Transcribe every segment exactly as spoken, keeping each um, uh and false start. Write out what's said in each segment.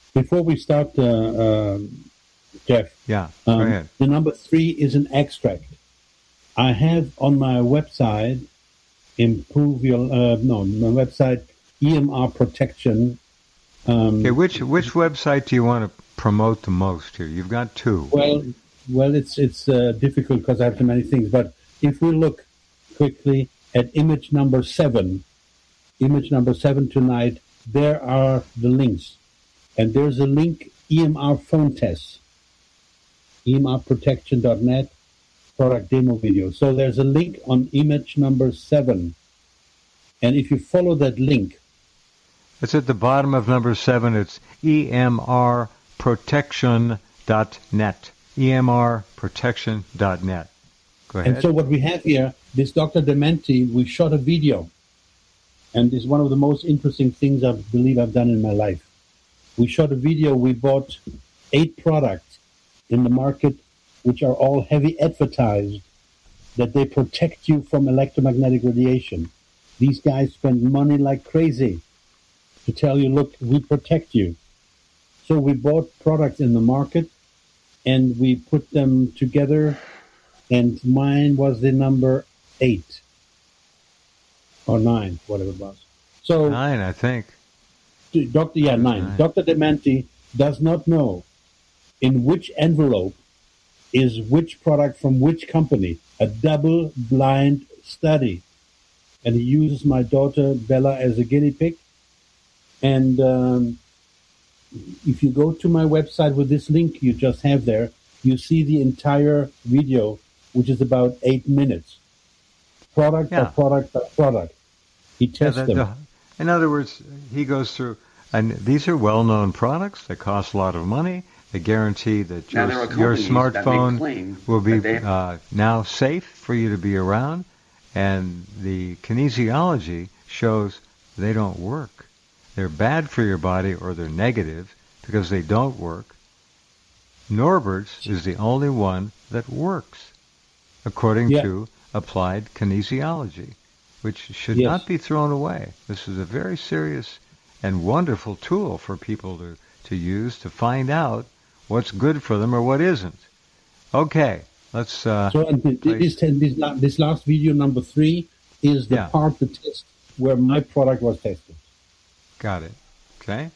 before we start, uh, uh, Jeff, yeah, go um, ahead. The number three is an extract. I have on my website, improve your, uh, no, my website, E M R Protection. Um, okay, which which website do you want to promote the most here? You've got two. Well, well, it's it's uh, difficult because I have too many things. But if we look quickly at image number seven, image number seven tonight, there are the links, and there's a link E M R phone tests, E M R protection dot net product demo video. So there's a link on image number seven, and if you follow that link, it's at the bottom of number seven. It's E M R protection dot net. E M R protection dot net. Go ahead. And so what we have here, this Doctor Dementi, we shot a video. And it's one of the most interesting things I believe I've done in my life. We shot a video. We bought eight products in the market, which are all heavy advertised, that they protect you from electromagnetic radiation. These guys spend money like crazy to tell you, look, we protect you. So we bought products in the market, and we put them together, and mine was the number eight. Or nine, whatever it was. So nine, I think. Doctor, yeah, nine. nine. Doctor Dementi does not know in which envelope is which product from which company. A double-blind study. And he uses my daughter Bella as a guinea pig. And um, if you go to my website with this link you just have there, you see the entire video, which is about eight minutes. Product yeah. by product by product. He tests yeah, the, them. The, in other words, he goes through, and these are well-known products that cost a lot of money. They guarantee that your, your smartphone will be uh, now safe for you to be around, and the kinesiology shows they don't work. They're bad for your body, or they're negative because they don't work. Norbert's is the only one that works, according yeah. to applied kinesiology, which should yes. not be thrown away. This is a very serious and wonderful tool for people to, to use to find out what's good for them or what isn't. Okay, let's... Uh, so this, this, this last video, number three, is the yeah. part, the test, where my product was tested. Got it. Okay.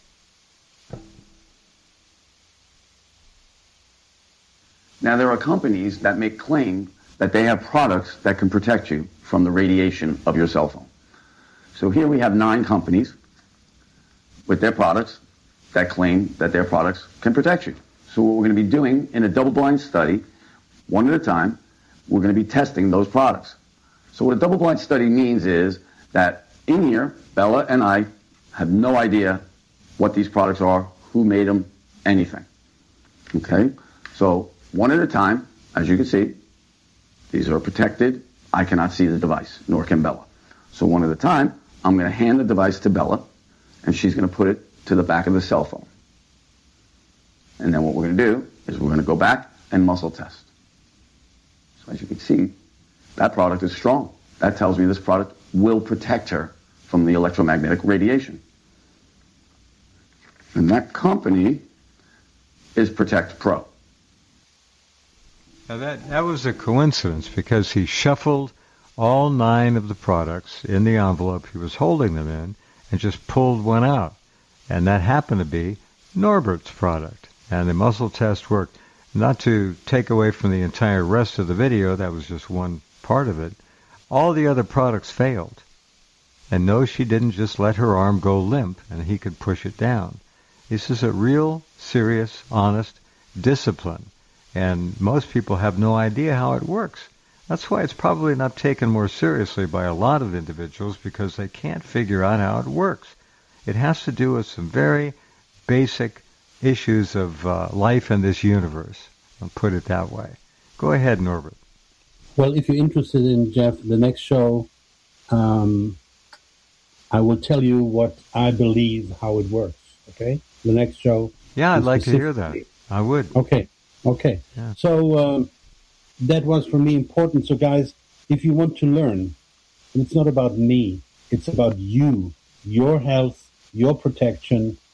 Now, there are companies that make claim that they have products that can protect you from the radiation of your cell phone. So here we have nine companies with their products that claim that their products can protect you. So what we're going to be doing in a double-blind study, one at a time, we're going to be testing those products. So what a double-blind study means is that in here, Bella and I have no idea what these products are, who made them, anything. Okay? So one at a time, as you can see, these are protected. I cannot see the device, nor can Bella. So one at a time, I'm going to hand the device to Bella, and she's going to put it to the back of the cell phone. And then what we're going to do is we're going to go back and muscle test. So as you can see, that product is strong. That tells me this product will protect her from the electromagnetic radiation. And that company is Protect Pro. Now that, that was a coincidence because he shuffled all nine of the products in the envelope he was holding them in and just pulled one out. And that happened to be Norbert's product. And the muscle test worked. Not to take away from the entire rest of the video, that was just one part of it. All the other products failed. And no, she didn't just let her arm go limp and he could push it down. This is a real, serious, honest discipline. And most people have no idea how it works. That's why it's probably not taken more seriously by a lot of individuals, because they can't figure out how it works. It has to do with some very basic issues of uh, life in this universe. I'll put it that way. Go ahead, Norbert. Well, if you're interested in, Jeff, the next show, um, I will tell you what I believe, how it works, okay? The next show. Yeah, I'd like to hear that. I would. Okay, okay. Yeah. So uh, that was for me important. So, guys, if you want to learn, and it's not about me, it's about you, your health, your protection,